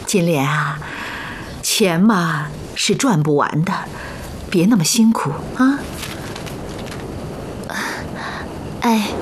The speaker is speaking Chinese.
金莲啊，钱嘛是赚不完的，别那么辛苦啊。 哎，